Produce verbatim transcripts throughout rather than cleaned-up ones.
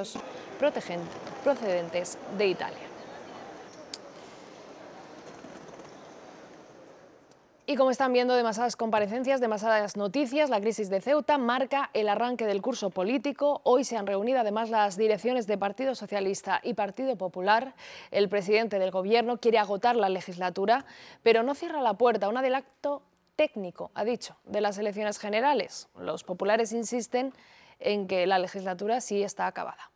años procedentes de Italia. Y como están viendo, demasiadas comparecencias, demasiadas noticias, la crisis de Ceuta marca el arranque del curso político. Hoy se han reunido además las direcciones de Partido Socialista y Partido Popular. El presidente del Gobierno quiere agotar la legislatura, pero no cierra la puerta a un adelanto técnico, ha dicho, de las elecciones generales. Los populares insisten en que la legislatura sí está acabada.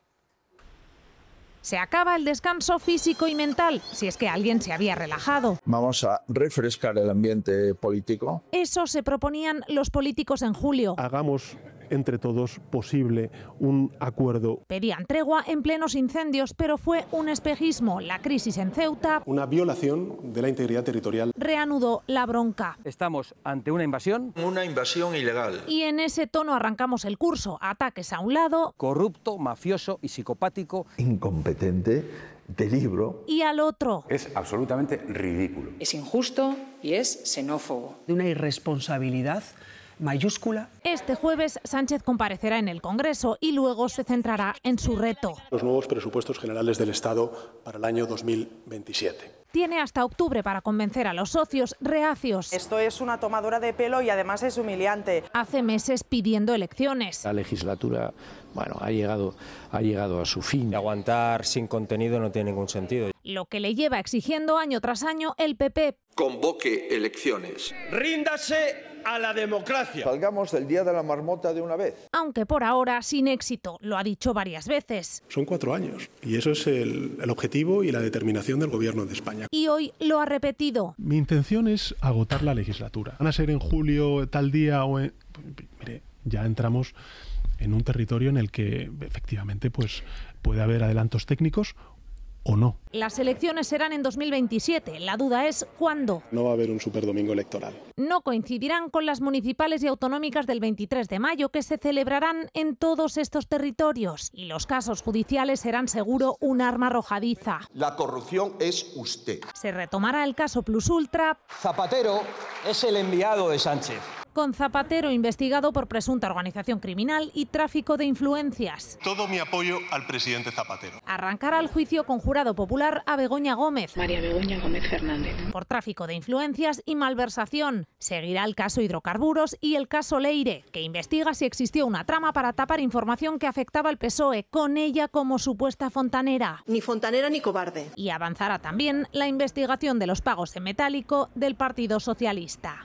Se acaba el descanso físico y mental, si es que alguien se había relajado. Vamos a refrescar el ambiente político. Eso se proponían los políticos en julio. Hagamos entre todos posible un acuerdo. Pedían tregua en plenos incendios, pero fue un espejismo. La crisis en Ceuta, Una violación de la integridad territorial. reanudó la bronca. Estamos ante una invasión. Una invasión ilegal. Y en ese tono arrancamos el curso. Ataques a un lado. Corrupto, mafioso y psicopático. Incompetente, de libro. Y al otro. Es absolutamente ridículo. Es injusto y es xenófobo. De una irresponsabilidad mayúscula. Este jueves Sánchez comparecerá en el Congreso y luego se centrará en su reto. Los nuevos presupuestos generales del Estado para el año dos mil veintisiete. Tiene hasta octubre para convencer a los socios reacios. Esto es una tomadura de pelo y además es humillante. Hace meses pidiendo elecciones. La legislatura, bueno, ha llegado, ha llegado a su fin. Aguantar sin contenido no tiene ningún sentido. Lo que le lleva exigiendo año tras año el P P. Convoque elecciones. Ríndase a la democracia. Salgamos del día de la marmota de una vez. Aunque por ahora sin éxito, lo ha dicho varias veces. Son cuatro años y eso es el, el objetivo y la determinación del Gobierno de España. Y hoy lo ha repetido. Mi intención es agotar la legislatura. ¿Van a ser en julio tal día o en...? Mire, ya entramos en un territorio en el que efectivamente pues, puede haber adelantos técnicos o no. Las elecciones serán en dos mil veintisiete. La duda es ¿cuándo? No va a haber un superdomingo electoral. No coincidirán con las municipales y autonómicas del veintitrés de mayo, que se celebrarán en todos estos territorios. Y los casos judiciales serán seguro un arma arrojadiza. La corrupción es usted. Se retomará el caso Plus Ultra. Zapatero es el enviado de Sánchez. Con Zapatero investigado por presunta organización criminal y tráfico de influencias. Todo mi apoyo al presidente Zapatero. Arrancará el juicio con jurado popular a Begoña Gómez. María Begoña Gómez Fernández. Por tráfico de influencias y malversación. Seguirá el caso Hidrocarburos y el caso Leire, que investiga si existió una trama para tapar información que afectaba al P S O E, con ella como supuesta fontanera. Ni fontanera ni cobarde. Y avanzará también la investigación de los pagos en metálico del Partido Socialista.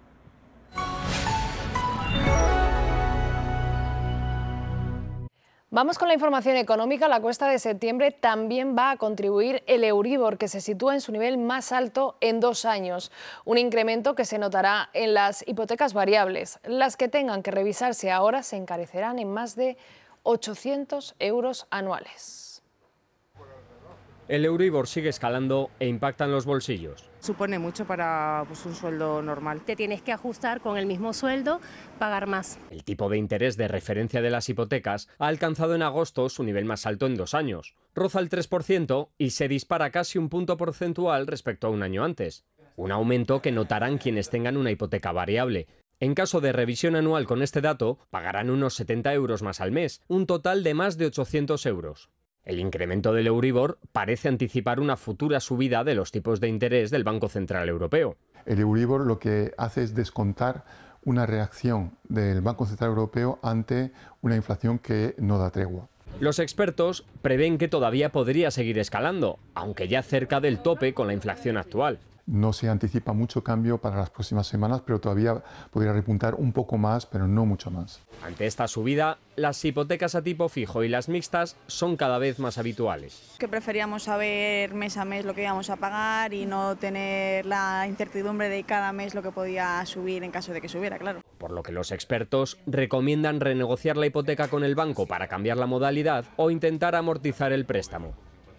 Vamos con la información económica. La cuesta de septiembre también va a contribuir el Euribor, que se sitúa en su nivel más alto en dos años. Un incremento que se notará en las hipotecas variables. Las que tengan que revisarse ahora se encarecerán en más de ochocientos euros anuales. El Euribor sigue escalando e impacta en los bolsillos. Supone mucho para pues, un sueldo normal. Te tienes que ajustar con el mismo sueldo, pagar más. El tipo de interés de referencia de las hipotecas ha alcanzado en agosto su nivel más alto en dos años. Roza el tres por ciento y se dispara casi un punto porcentual respecto a un año antes. Un aumento que notarán quienes tengan una hipoteca variable. En caso de revisión anual con este dato, pagarán unos setenta euros más al mes, un total de más de ochocientos euros. El incremento del Euribor parece anticipar una futura subida de los tipos de interés del Banco Central Europeo. El Euribor lo que hace es descontar una reacción del Banco Central Europeo ante una inflación que no da tregua. Los expertos prevén que todavía podría seguir escalando, aunque ya cerca del tope con la inflación actual. No se anticipa mucho cambio para las próximas semanas, pero todavía podría repuntar un poco más, pero no mucho más. Ante esta subida, las hipotecas a tipo fijo y las mixtas son cada vez más habituales. Que preferíamos saber mes a mes lo que íbamos a pagar y no tener la incertidumbre de cada mes lo que podía subir en caso de que subiera, claro. Por lo que los expertos recomiendan renegociar la hipoteca con el banco para cambiar la modalidad o intentar amortizar el préstamo.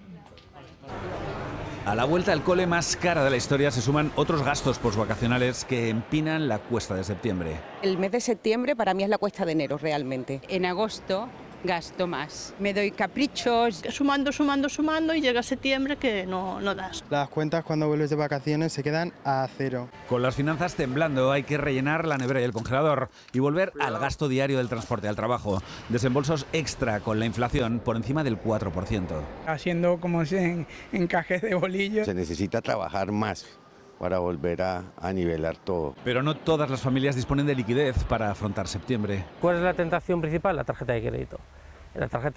A la vuelta al cole más cara de la historia se suman otros gastos posvacacionales que empinan la cuesta de septiembre. El mes de septiembre para mí es la cuesta de enero realmente. En agosto gasto más. Me doy caprichos. Sumando, sumando, sumando y llega septiembre que no, no das. Las cuentas cuando vuelves de vacaciones se quedan a cero. Con las finanzas temblando hay que rellenar la nevera y el congelador y volver al gasto diario del transporte al trabajo. Desembolsos extra con la inflación por encima del cuatro por ciento. Haciendo como si en encajes de bolillos. Se necesita trabajar más para volver a, a nivelar todo. Pero no todas las familias disponen de liquidez para afrontar septiembre. ¿Cuál es la tentación principal? La tarjeta de crédito. La tarjeta